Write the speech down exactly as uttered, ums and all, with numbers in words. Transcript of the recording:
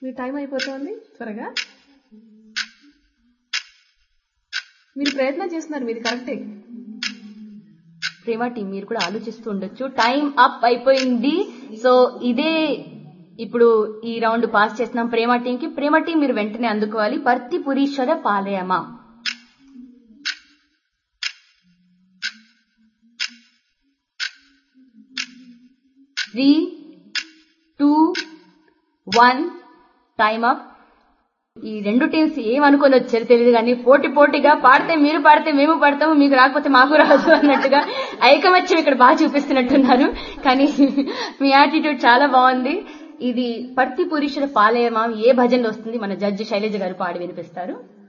మీ time అయిపోతుంది త్వరగా. మీరు ప్రయత్నం చేస్తున్నారు, మీది కరెక్టే. ప్రేమ టీం మీరు కూడా ఆలోచిస్తూ ఉండొచ్చు. టైం అప్ అయిపోయింది. సో ఇదే ఇప్పుడు ఈ రౌండ్ పాస్ చేస్తున్నాం ప్రేమ టీం కి. ప్రేమ టీం మీరు వెంటనే అందుకోవాలి. పర్తిపురీశ్వర పాలయమ. Three two one time up. ఈ రెండు టీమ్స్ ఏమనుకొని వచ్చారు తెలియదు కానీ పోటీ పోటీగా పాడితే మీరు పాడితే మేము పాడతాము, మీకు రాకపోతే మాకు రాదు అన్నట్టుగా ఐకమత్యం ఇక్కడ బాగా చూపిస్తున్నట్టున్నారు. కానీ మీ యాటిట్యూడ్ చాలా బాగుంది. ఇది పర్తిపురీశ్వర పాలయమ ఏ భజనలో వస్తుంది మన జడ్జి శైలజ గారు పాడి వినిపిస్తారు.